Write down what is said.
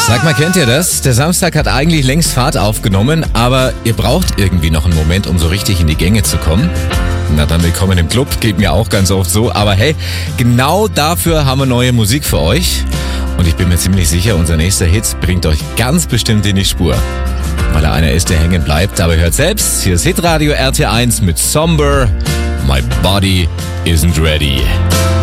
Sag mal, kennt ihr das? Der Samstag hat eigentlich längst Fahrt aufgenommen, aber ihr braucht irgendwie noch einen Moment, um so richtig in die Gänge zu kommen. Na dann willkommen im Club, geht mir auch ganz oft so. Aber hey, genau dafür haben wir neue Musik für euch. Und ich bin mir ziemlich sicher, unser nächster Hit bringt euch ganz bestimmt in die Spur. Weil er einer ist, der hängen bleibt. Aber hört selbst, hier ist Hitradio RT1 mit Somber. My body isn't ready.